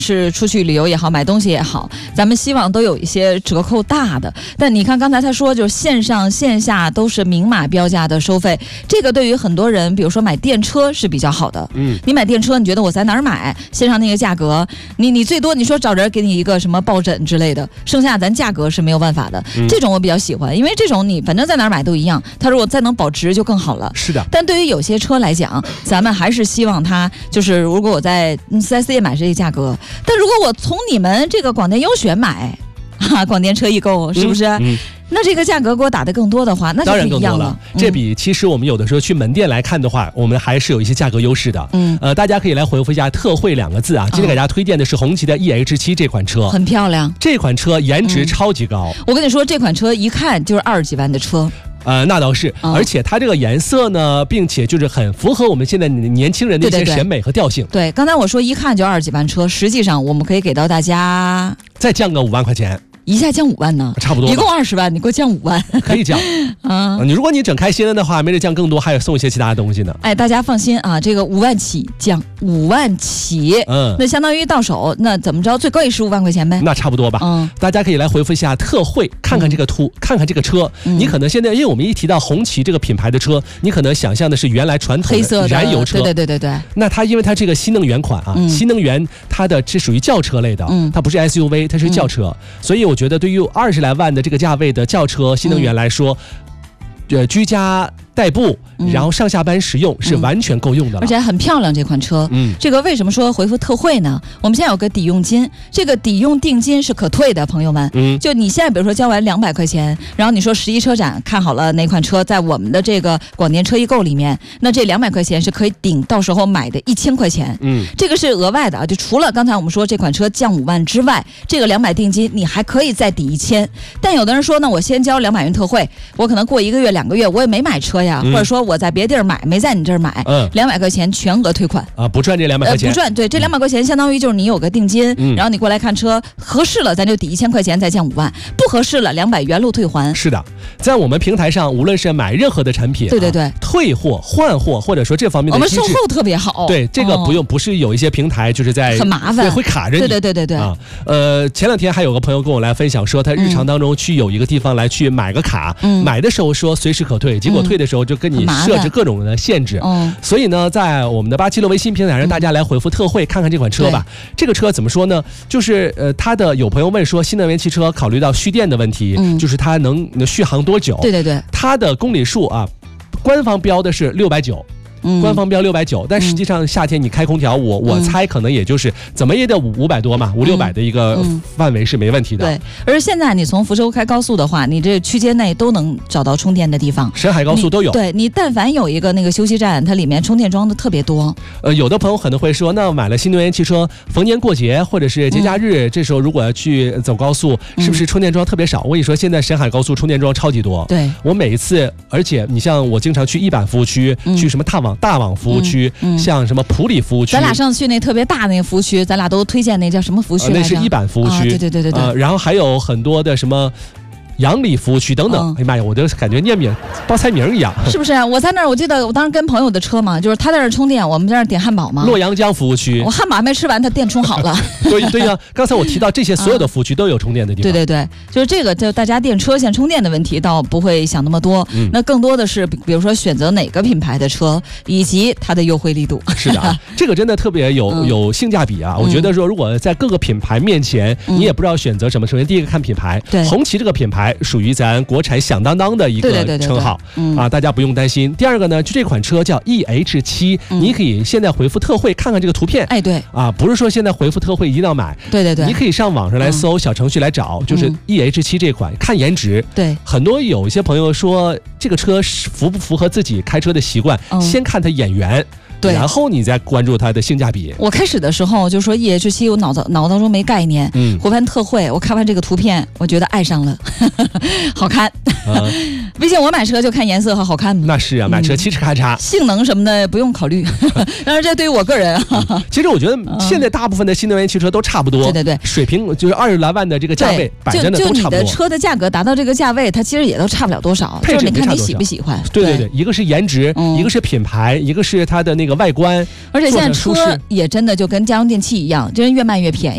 是出去旅游也好，买东西也好，咱们希望都有一些折扣大的。但你看刚才他说，就是线上线下都是明码标价的收费，这个对于很多人，比如说买电车是比较好的。你买电车，你觉得我在哪儿买？线上那个价格，你最多你说找人给你一个什么抱枕之类的，剩下咱价格是没有办法的。这种我比较喜欢，因为这种你反正在哪儿买都一样，它如果再能保值就更好了。 是的。 但对于有些车来讲，咱们还是希望它就是如果我在4S店买这个价格。但如果我从你们这个广电优选买，广电车易购是不是？那这个价格给我打得更多的话，那就不一样了。 这比其实我们有的时候去门店来看的话，我们还是有一些价格优势的。大家可以来回复一下“特惠”2个字啊。今天给大家推荐的是红旗的 EH7 这款车， 很漂亮。这款车颜值超级高。 我跟你说，这款车一看就是20几万的车。 那倒是，而且它这个颜色呢，并且就是很符合我们现在年轻人的一些审美和调性。 对，刚才我说一看就20几万车，实际上我们可以给到大家再降个5万块钱。 一下降5万呢？ 差不多， 一共20万，你给我降5万， 可以降啊！如果你整开心了的话，没得降更多，还有送一些其他的东西呢。 哎，大家放心啊，这个5万起降，5万起，那相当于到手，那怎么着最高也15万块钱呗？ 那差不多吧。大家可以来回复一下特惠，看看这个图，看看这个车。你可能现在，因为我们一提到红旗这个品牌的车，你可能想象的是原来传统黑色的燃油车， 对。 那它因为它这个新能源款啊，新能源它的这属于轿车类的，它不是 SUV， 它是轿车，所以我觉得对于20来万的这个价位的轿车新能源来说，居家代步，然后上下班使用是完全够用的了， 而且还很漂亮这款车。这个为什么说回复特惠呢？我们现在有个抵用金，这个抵用定金是可退的，朋友们。就你现在比如说交完200块钱，然后你说11车展看好了哪款车在我们的这个广电车易购里面，那这200块钱是可以顶到时候买的1000块钱。这个是额外的啊，就除了刚才我们说这款车降5万之外，这个200定金你还可以再抵1000。但有的人说呢，我先交200元特惠，我可能过1个月2个月我也没买车呀，或者说我在别地儿买，没在你这儿买，200块钱全额退款啊，不赚这200块钱， 不赚。对，这200块钱相当于就是你有个定金，然后你过来看车合适了，咱就抵1000块钱，再降5万；不合适了，200原路退还。 是的，在我们平台上，无论是买任何的产品， 对， 退货、换货，或者说这方面的我们售后特别好。 对，这个不用，不是有一些平台就是在很麻烦， 会卡着你。 对啊。前2天还有个朋友跟我来分享说，他日常当中去有一个地方来去买个卡，买的时候说随时可退，结果退的时候就跟你设置各种的限制。所以呢，在我们的87路微信平台上，大家来回复特惠，看看这款车吧。这个车怎么说呢？就是它的有朋友问说，新能源汽车考虑到蓄电的问题，就是它能续航多久？ 对， 它的公里数啊，官方标的是690。官方标690，但实际上夏天你开空调，我猜可能也就是怎么也得500多嘛，500-600的一个范围是没问题的。 对，而现在你从福州开高速的话，你这区间内都能找到充电的地方， 沈海高速都有。 对，你但凡有一个那个休息站，它里面充电桩的特别多。 有的朋友可能会说，那买了新能源汽车，逢年过节或者是节假日，这时候如果要去走高速，是不是充电桩特别少？我跟你说，现在沈海高速充电桩超级多。 对， 我每一次，而且你像我经常去一版服务区，去什么大网服务区，像什么普里服务区， 咱俩上次去那特别大那个服务区，咱俩都推荐那叫什么服务区来着？ 那是一版服务区。 对。 然后还有很多的什么杨里服务区等等，哎呀妈呀，我都感觉念报菜名一样， 是不是？我在那儿，我记得我当时跟朋友的车嘛，就是他在那儿充电，我们在那儿点汉堡嘛。 洛阳江服务区， 我汉堡还没吃完，他电充好了。 对呀，刚才我提到这些所有的服务区都有充电的地方。 对，就是这个，就大家电车线充电的问题倒不会想那么多，那更多的是比如说选择哪个品牌的车，以及它的优惠力度。 是的，这个真的特别有性价比啊！我觉得说，如果在各个品牌面前，你也不知道选择什么，首先第一个看品牌，红旗这个品牌属于咱国产响当当的一个称号啊，大家不用担心。第二个呢，就这款车叫 EH7，你可以现在回复特惠看看这个图片。 哎，对啊，不是说现在回复特惠一定要买。 对， 你可以上网上来搜小程序来找，就是 EH7 这款，看颜值。 对， 很多有一些朋友说这个车符不符合自己开车的习惯，先看它眼缘。对，然后你再关注它的性价比。 我开始的时候就说 EH7，我脑当中没概念，回完特惠，我看完这个图片，我觉得爱上了，好看。毕竟我买车就看颜色和好看嘛。 那是啊，买车嘁哧咔嚓， 性能什么的不用考虑。当然这对于我个人啊， 其实我觉得现在大部分的新能源汽车都差不多。 对， 水平就是20来万的这个价位摆着的都差不多。 就你的车的价格达到这个价位，它其实也都差不了多少，就是你看你喜不喜欢。 对，一个是颜值，一个是品牌，一个是它的那个外观。 而且现在车也真的就跟家用电器一样，就是越卖越便宜。